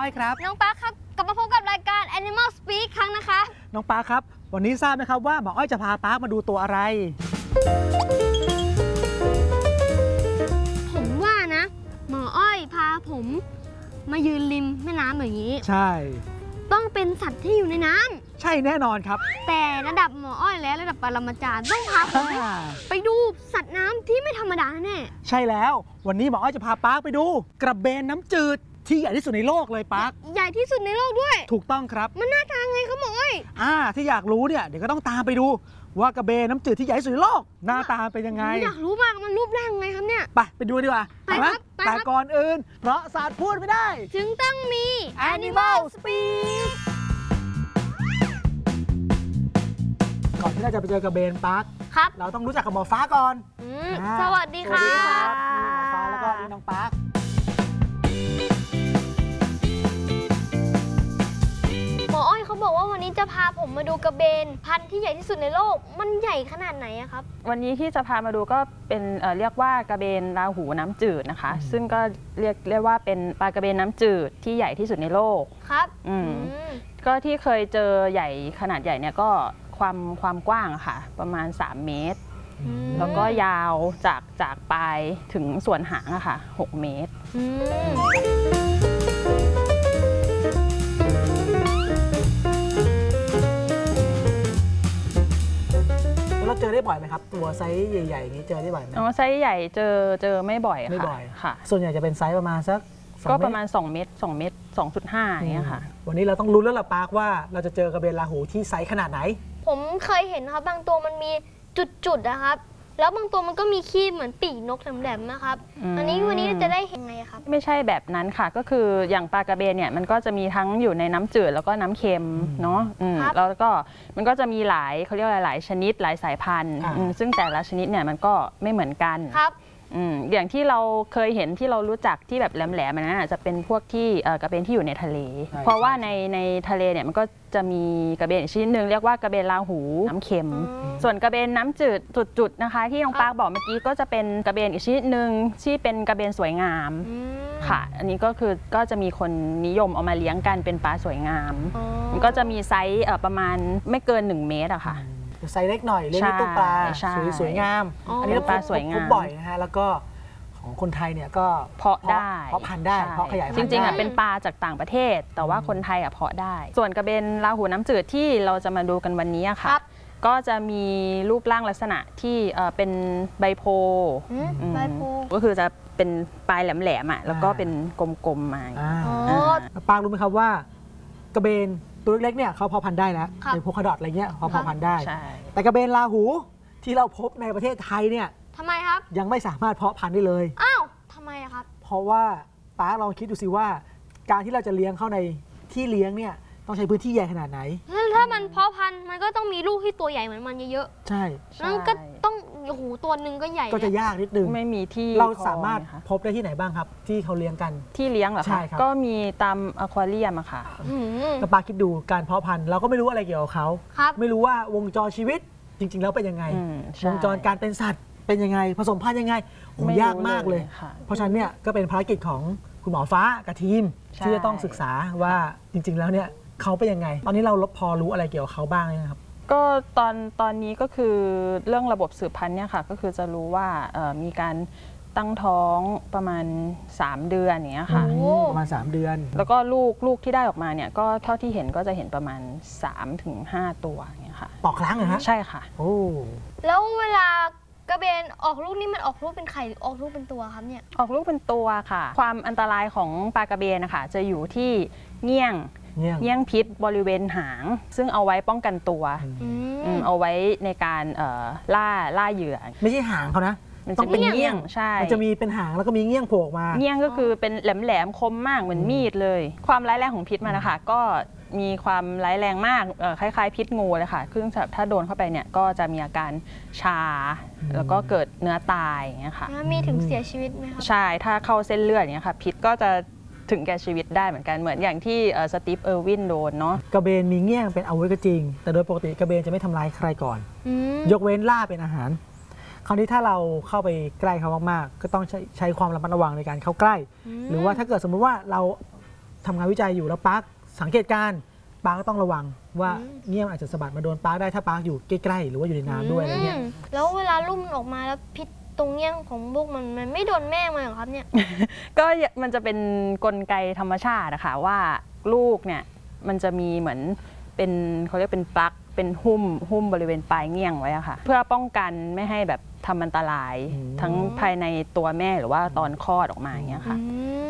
ครับน้องปาร์คครับกลับมาพบกับรายการ Animal Speak ครั้งนะคะน้องปาร์คครับวันนี้ทราบไหมครับว่าหมออ้อยจะพาปาร์คมาดูตัวอะไรผมว่านะหมออ้อยพาผมมายืนริมแม่น้ำอย่างนี้ใช่ต้องเป็นสัตว์ที่อยู่ในน้ำใช่แน่นอนครับแต่ระดับหมออ้อยและระดับปรมาจารย์ต้องพาผมไปดูสัตว์น้ำที่ไม่ธรรมดาแน่ใช่แล้ววันนี้หมออ้อยจะพาปาร์คไปดูกระเบนน้ำจืดที่ใหญ่ที่สุดในโลกเลยปาร์คใหญ่ที่สุดในโลกด้วยถูกต้องครับมันหน้าตาไงครับหมออ้อยที่อยากรู้เนี่ยเดี๋ยวก็ต้องตามไปดูว่ากระเบนน้ำจืดที่ใหญ่ที่สุดในโลกหน้าตาเป็นยังไงอยากรู้มากมันรูปร่างไงครับเนี่ยไปดูดีกว่าไปครับแต่ก่อนอื่นเพราะสัตว์พูดไม่ได้ถึงต้องมี Animal Speak ก่อนที่เราจะไปเจอกระเบนปาร์คครับเราต้องรู้จักกับหมอฟ้าก่อนสวัสดีครับหมอฟ้าแล้วก็น้องปาร์คหมออ้อยเขาบอกว่าวันนี้จะพาผมมาดูกระเบนพันธุ์ที่ใหญ่ที่สุดในโลกมันใหญ่ขนาดไหนอะครับวันนี้ที่จะพามาดูก็เป็นเรียกว่ากระเบนราหูน้ำจืดนะคะซึ่งก็เรียกว่าเป็นปลากระเบนน้ำจืดที่ใหญ่ที่สุดในโลกครับก็ที่เคยเจอใหญ่ขนาดใหญ่เนี่ยก็ความกว้างค่ะประมาณ3 เมตรแล้วก็ยาวจากปลายถึงส่วนหางอะค่ะ6 เมตรเราเจอได้บ่อยไหมครับตัวไซส์ใหญ่ๆอย่างนี้เจอได้บ่อยไหมไซส์ใหญ่เจอไม่บ่อยค่ะส่วนใหญ่จะเป็นไซส์ประมาณสักก็ประมาณ2 เมตร 2.5 อย่างเงี้ยค่ะวันนี้เราต้องรู้แล้วล่ะปาร์คว่าเราจะเจอกระเบนราหูที่ไซส์ขนาดไหนผมเคยเห็นนะครับบางตัวมันมีจุดๆนะครับแล้วบางตัวมันก็มีขี้เหมือนปีกนกแหลมๆนะครับวันนี้จะได้เห็นไงครับไม่ใช่แบบนั้นค่ะก็คืออย่างปลากระเบนเนี่ยมันก็จะมีทั้งอยู่ในน้ำจืดแล้วก็น้ำเค็มเนาะแล้วก็มันก็จะมีหลายเขาเรียกว่าหลายชนิดหลายสายพันธุ์ซึ่งแต่ละชนิดเนี่ยมันก็ไม่เหมือนกันอย่างที่เราเคยเห็นที่เรารู้จักที่แบบแหลมๆนั้นจะเป็นพวกที่กระเบนที่อยู่ในทะเลเพราะว่าในทะเลเนี่ยมันก็จะมีกระเบนชนิดหนึ่งเรียกว่ากระเบนราหูน้ำเค็มส่วนกระเบนน้ำจืดจุดๆนะคะที่น้องปาร์คบอกเมื่อกี้ก็จะเป็นกระเบนอีกชนิดหนึ่งที่เป็นกระเบนสวยงามค่ะอันนี้ก็จะมีคนนิยมเอามาเลี้ยงกันเป็นปลาสวยงามมันก็จะมีไซส์ประมาณไม่เกิน1 เมตรอะค่ะไซส์เล็กหน่อยเลี้ยงตู้ปลาสวยงามอันนี้ปลาสวยงามบ่อยนะฮะแล้วก็ของคนไทยเนี่ยก็เพาะได้เพาะพันธุ์ได้เพาะขยายพันธุ์จริงๆเป็นปลาจากต่างประเทศแต่ว่าคนไทยเพาะได้ส่วนกระเบนราหูน้ำจืดที่เราจะมาดูกันวันนี้ค่ะก็จะมีรูปร่างลักษณะที่เป็นใบโพก็คือจะเป็นปลายแหลมๆแล้วก็เป็นกลมๆมาปาร์ครู้ไหมครับว่ากระเบนตัวเล็กๆเนี่ยเขาเพาะพันธุ์ได้นะเป็นโพคาดอทอะไรเงี้ยเขาเพาะพันธุ์ได้แต่กระเบนราหูที่เราพบในประเทศไทยเนี่ยทำไมครับยังไม่สามารถเพาะพันธุ์ได้เลยอ้าวทำไมครับเพราะว่าปาร์คลองคิดดูสิว่าการที่เราจะเลี้ยงเข้าในที่เลี้ยงเนี่ยต้องใช้พื้นที่ใหญ่ขนาดไหนถ้ามันเพาะพันธุ์มันก็ต้องมีลูกที่ตัวใหญ่เหมือนมันเยอะๆใช่นั่นก็ต้องโอ้โหตัวหนึ่งก็ใหญ่ก็จะยากนิดนึงไม่มีที่เราสามารถพบได้ที่ไหนบ้างครับที่เขาเลี้ยงกันที่เลี้ยงเหรอคะก็มีตามอควาเรียมอะค่ะปาร์คคิดดูการเพาะพันธุ์เราก็ไม่รู้อะไรเกี่ยวกับเขาไม่รู้ว่าวงจรชีวิตจริงๆแล้วเป็นยังไงวงจรการเป็นสัตว์เป็นยังไงผสมพันธุ์ยังไงยากมากเลยเพราะฉะนั้นเนี่ยก็เป็นภารกิจของคุณหมอฟ้ากับทีมที่จะต้องศึกษาว่าจริงๆแล้วเนี่ยเขาเป็นยังไงตอนนี้เราพอรู้อะไรเกี่ยวกับเขาบ้างไหมครับก็ตอนนี้ก็คือเรื่องระบบสืบพันธุ์เนี่ยค่ะก็คือจะรู้ว่ามีการตั้งท้องประมาณ3 เดือนอย่างเงี้ยค่ะประมาณ3 เดือนแล้วก็ลูกที่ได้ออกมาเนี่ยก็เท่าที่เห็นก็จะเห็นประมาณ3-5 ตัวอย่างเงี้ยค่ะต่อครั้งเหรอฮะใช่ค่ะโอ้แล้วเวลากระเบนออกลูกนี่มันออกลูกเป็นไข่หรือออกลูกเป็นตัวครับเนี่ยออกลูกเป็นตัวค่ะความอันตรายของปลากระเบนนะคะจะอยู่ที่เงี้ยงพิษบริเวณหางซึ่งเอาไว้ป้องกันตัวเอาไว้ในการล่าเหยื่อไม่ใช่หางเขานะต้องเป็นเงี้ยงใช่มันจะมีเป็นหางแล้วก็มีเงี้ยงโผล่มาเงี้ยงก็คือเป็นแหลมคมมากเหมือนมีดเลยความร้ายแรงของพิษมันนะคะก็มีความร้ายแรงมากคล้ายๆพิษงูเลยค่ะซึ่งถ้าโดนเข้าไปเนี่ยก็จะมีอาการชาแล้วก็เกิดเนื้อตายอย่างเงี้ยค่ะมีถึงเสียชีวิตไหมคะใช่ถ้าเข้าเส้นเลือดอย่างเงี้ยค่ะพิษก็จะถึงแก่ชีวิตได้เหมือนกันเหมือนอย่างที่สตีฟเออร์วินโดนเนาะกระเบนมีเงี้ยงเป็นอาวุธก็จริงแต่โดยปกติกระเบนจะไม่ทำร้ายใครก่อนยกเว้นล่าเป็นอาหารคราวนี้ถ้าเราเข้าไปใกล้เขามากๆก็ต้องใช้ความระมัดระวังในการเข้าใกล้หรือว่าถ้าเกิดสมมุติว่าเราทำงานวิจัยอยู่แล้วปาร์คสังเกตการณ์ปาร์คก็ต้องระวังว่าเงี้ยอาจจะสะบัดมาโดนปาร์คได้ถ้าปาร์คอยู่ใกล้ๆหรือว่าอยู่ในน้ำด้วยอะไรเงี้ยแล้วเวลาลูกมันออกมาแล้วพิษตรงเงี้ยของลูกมันไม่โดนแม่มันเหรอครับเนี่ยก็มันจะเป็นกลไกธรรมชาตินะคะว่าลูกเนี่ยมันจะมีเหมือนเป็นเขาเรียกเป็นปลั๊กเป็นหุ้มบริเวณปลายเงี้ยงไว้อะค่ะเพื่อป้องกันไม่ให้แบบทำอันตรายทั้งภายในตัวแม่หรือว่าตอนคลอดออกมาอย่างเงี้ยค่ะ